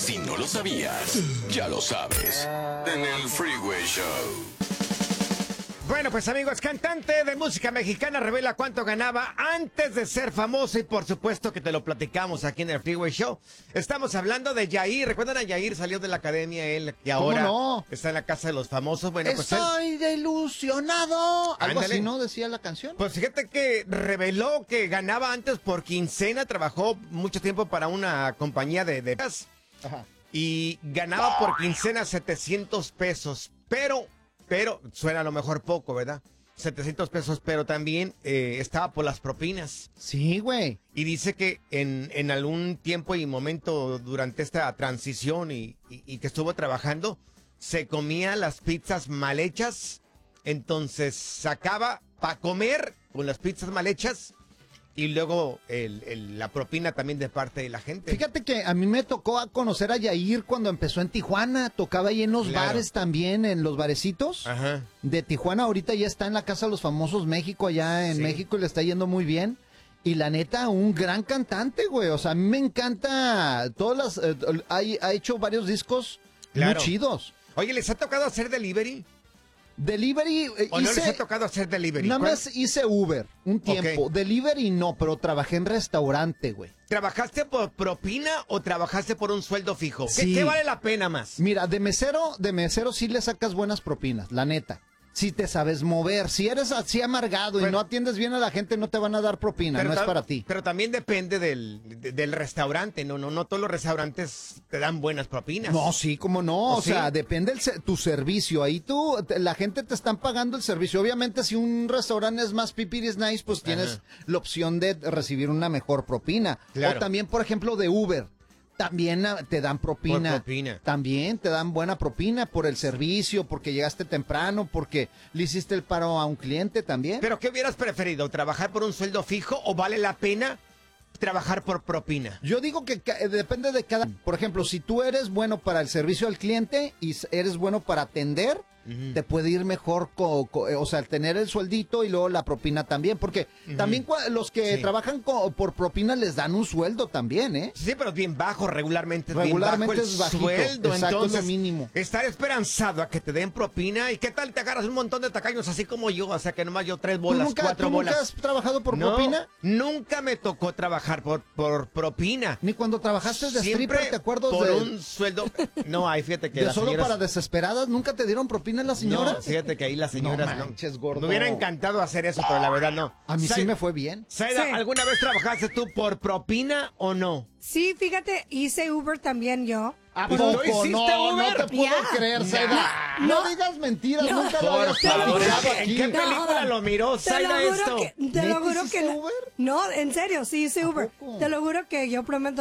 Si no lo sabías, ya lo sabes. En el Freeway Show. Bueno, pues amigos, cantante de música mexicana revela cuánto ganaba antes de ser famoso y por supuesto que te lo platicamos aquí en el Freeway Show. Estamos hablando de Yair. ¿Recuerdan a Yair? Salió de la academia él, que ahora no? está en la casa de los famosos. Bueno, pues Estoy desilusionado. Algo Ándale. así, ¿no? Decía la canción. Pues fíjate que reveló que ganaba antes por quincena, trabajó mucho tiempo para una compañía de gas Ajá. y ganaba por quincena 700 pesos, pero suena a lo mejor poco, ¿verdad? 700 pesos, pero también estaba por las propinas. Sí, güey. Y dice que en algún tiempo y momento durante esta transición y que estuvo trabajando, se comía las pizzas mal hechas, entonces sacaba para comer con las pizzas mal hechas y luego la propina también de parte de la gente. Fíjate que a mí me tocó conocer a Yair cuando empezó en Tijuana. Tocaba ahí en los bares también, en los barecitos Ajá. de Tijuana. Ahorita ya está en la Casa de los Famosos México, allá en Sí. México, y le está yendo muy bien. Y la neta, un gran cantante, güey. O sea, a mí me encanta todas las... ha hecho varios discos Claro. muy chidos. Oye, ¿les ha tocado hacer delivery? Delivery, ¿O no les ha tocado hacer delivery? nada ¿Cuál? más hice Uber un tiempo. Ok. Delivery no, pero trabajé en restaurante, güey. ¿Trabajaste por propina o trabajaste por un sueldo fijo? ¿Qué, Sí. qué vale la pena más? Mira, de mesero sí le sacas buenas propinas, la neta. Si te sabes mover, si eres así amargado y Pero- no atiendes bien a la gente, no te van a dar propina, no es para ti. Pero también depende del restaurante. No todos los restaurantes te dan buenas propinas. No, sí, como no, o ¿Sí? sea, depende tu servicio. Ahí la gente te están pagando el servicio. Obviamente, si un restaurante es más pipiris nice, pues tienes Ajá. la opción de recibir una mejor propina. Claro. O también, por ejemplo, de Uber. También te dan propina. Por propina. También te dan buena propina por el servicio, porque llegaste temprano, porque le hiciste el paro a un cliente también. ¿Pero qué hubieras preferido? ¿Trabajar por un sueldo fijo o vale la pena trabajar por propina? Yo digo que depende de cada... Por ejemplo, si tú eres bueno para el servicio al cliente y eres bueno para atender, te puede ir mejor, o sea, tener el sueldito y luego la propina también. Porque también los que Sí. trabajan por propina les dan un sueldo también, ¿eh? Sí, pero es bien bajo, regularmente Regularmente bien bajo el es bajito, sueldo. exacto, Entonces, es lo mínimo. estar esperanzado a que te den propina. ¿Y qué tal te agarras un montón de tacaños así como yo? O sea, que nomás yo 3 bolas, 4 ¿Tú bolas. nunca has trabajado por No, propina? nunca me tocó trabajar por propina. Ni cuando trabajaste de Siempre stripper, ¿te acuerdas por de, un sueldo. No, hay, fíjate que de las solo señoras... para desesperadas? ¿Nunca te dieron propina las señoras? No, fíjate que ahí las señoras No manches, gordo. Me hubiera encantado hacer eso, pero la verdad no. A mí sí Sai- me fue bien. Saida, Sí. ¿alguna vez trabajaste tú por propina o no? Sí, fíjate, hice Uber también yo. ¿A Pues, poco? ¿no hiciste No, Uber? no te puedo Ya. creer, Saida. No. No digas mentiras, No. nunca lo Por habías favor, platicado ¿en aquí. qué película lo miró Te lo Saida juro esto? que, te ¿Neta lo juro hiciste que no. Uber? No, en serio, sí hice ¿A Uber. poco? Te lo juro que yo prometo